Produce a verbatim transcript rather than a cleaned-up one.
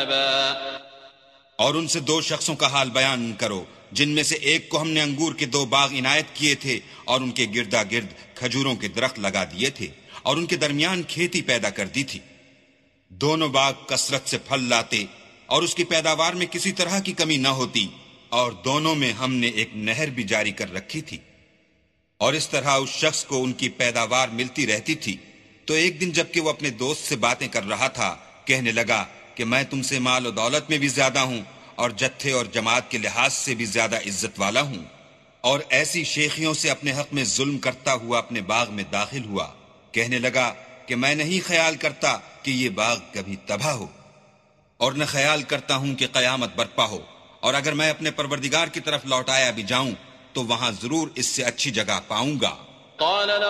और उनसे दो शख्सों का हाल बयान करो जिनमें से एक को हमने अंगूर के दो बाग इनायत किए थे और उनके गिरदा गिर्द खजूरों के दरख्त लगा दिए थे और उनके दरमियान खेती पैदा कर दी थी। दोनों बाग कसरत से फल लाते और उसकी पैदावार में किसी तरह की कमी न होती, और दोनों में हमने एक नहर भी जारी कर रखी थी। और इस तरह उस शख्स को उनकी पैदावार मिलती रहती थी। तो एक दिन जबकि वो अपने दोस्त से बातें कर रहा था, कहने लगा कि मैं तुमसे माल और दौलत में भी ज्यादा हूं और जत्थे और जमात के लिहाज से भी ज्यादा इज्जत वाला हूं, और ऐसी शेखियों से अपने हक में जुल्म करता हुआ अपने बाग में दाखिल हुआ। कहने लगा कि मैं नहीं ख्याल करता कि ये बाग कभी तबाह हो, और न ख्याल करता हूं कि कयामत बर्पा हो, और अगर मैं अपने परवरदिगार की तरफ लौटाया भी जाऊं तो वहां जरूर इससे अच्छी जगह पाऊंगा।